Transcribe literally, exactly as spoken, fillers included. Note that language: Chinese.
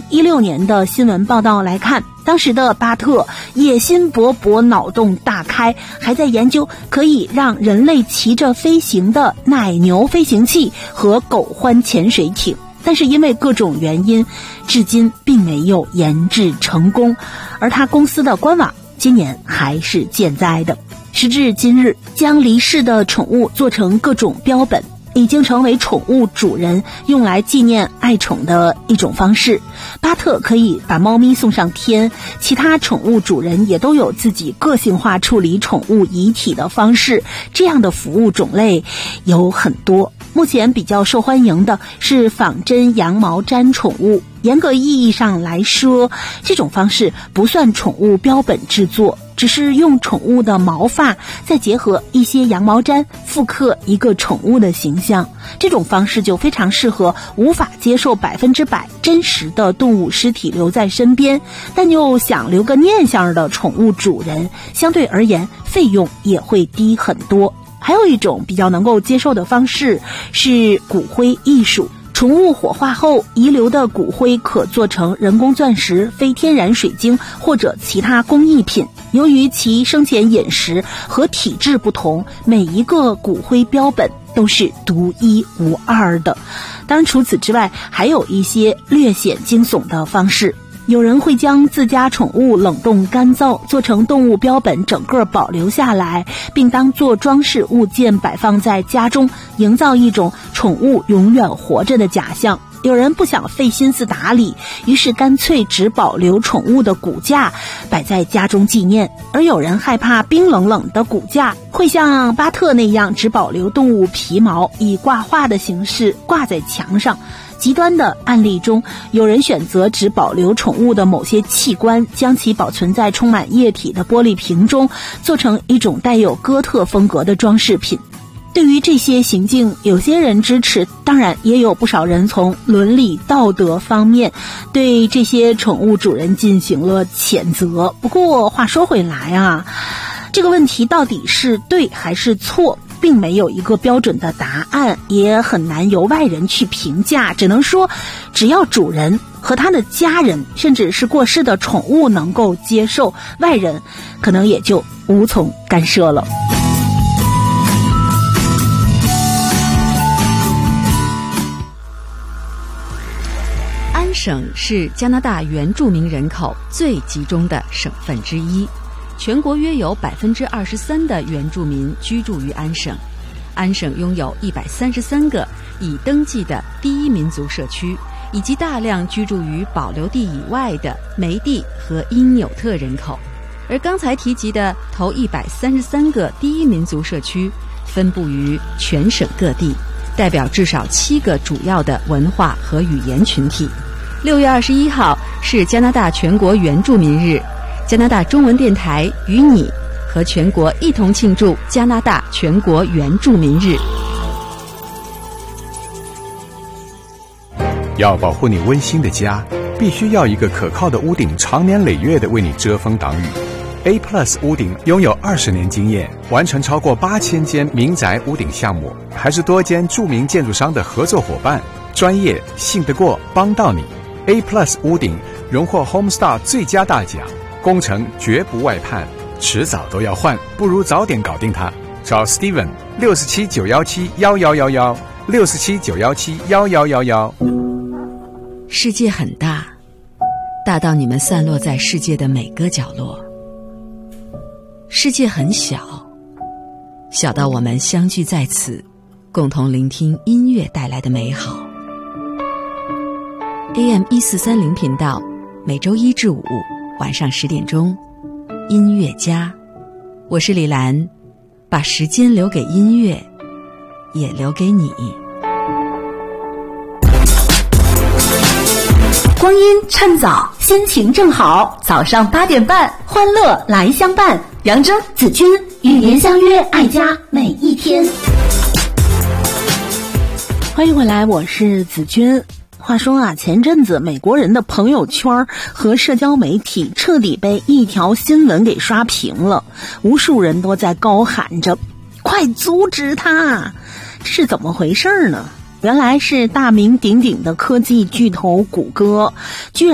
一六年的新闻报道来看，当时的巴特野心勃勃，脑洞大开，还在研究可以让人类骑着飞行的奶牛飞行器和狗獾潜水艇，但是因为各种原因，至今并没有研制成功，而他公司的官网今年还是健在的。时至今日，将离世的宠物做成各种标本，已经成为宠物主人用来纪念爱宠的一种方式。巴特可以把猫咪送上天，其他宠物主人也都有自己个性化处理宠物遗体的方式，这样的服务种类有很多。目前比较受欢迎的是仿真羊毛毡宠物，严格意义上来说，这种方式不算宠物标本制作，只是用宠物的毛发再结合一些羊毛毡复刻一个宠物的形象。这种方式就非常适合无法接受百分之百真实的动物尸体留在身边，但又想留个念想的宠物主人，相对而言费用也会低很多。还有一种比较能够接受的方式是骨灰艺术，宠物火化后遗留的骨灰可做成人工钻石、非天然水晶或者其他工艺品。由于其生前饮食和体质不同，每一个骨灰标本都是独一无二的。当然除此之外，还有一些略显惊悚的方式。有人会将自家宠物冷冻干燥，做成动物标本，整个保留下来，并当作装饰物件摆放在家中，营造一种宠物永远活着的假象。有人不想费心思打理，于是干脆只保留宠物的骨架摆在家中纪念，而有人害怕冰冷冷的骨架，会像巴特那样只保留动物皮毛，以挂画的形式挂在墙上。极端的案例中，有人选择只保留宠物的某些器官，将其保存在充满液体的玻璃瓶中，做成一种带有哥特风格的装饰品。对于这些行径，有些人支持，当然也有不少人从伦理道德方面对这些宠物主人进行了谴责。不过话说回来啊，这个问题到底是对还是错，并没有一个标准的答案，也很难由外人去评价。只能说，只要主人和他的家人，甚至是过世的宠物能够接受，外人可能也就无从干涉了。 安省是加拿大原住民人口最集中的省份之一，全国约有百分之二十三的原住民居住于安省。安省拥有一百三十三个已登记的第一民族社区，以及大量居住于保留地以外的梅地和因纽特人口。而刚才提及的头一百三十三个第一民族社区，分布于全省各地，代表至少七个主要的文化和语言群体。六月二十一号是加拿大全国原住民日，加拿大中文电台与你和全国一同庆祝加拿大全国原住民日。 要保护你温馨的家，必须要一个可靠的屋顶，长年累月的为你遮风挡雨。A Plus 屋顶拥有二十年经验，完成超过八千间民宅屋顶项目，还是多间著名建筑商的合作伙伴，专业、信得过，帮到你。A Plus 屋顶荣获 Homestar 最佳大奖，工程绝不外判，迟早都要换，不如早点搞定它。找 Steven 六四七九幺七幺幺幺幺六四七九幺七幺幺幺幺。 世界很大，大到你们散落在世界的每个角落；世界很小，小到我们相聚在此，共同聆听音乐带来的美好。A M 一四三零频道，每周一至五晚上十点钟，音乐家，我是李兰，把时间留给音乐，也留给你。 光阴趁早，心情正好，早上八点半，欢乐来相伴。杨铮、子君与您相约，爱家每一天。 欢迎回来，我是子君。话说啊，前阵子美国人的朋友圈和社交媒体彻底被一条新闻给刷屏了，无数人都在高喊着快阻止他。这是怎么回事呢？原来是大名鼎鼎的科技巨头谷歌居然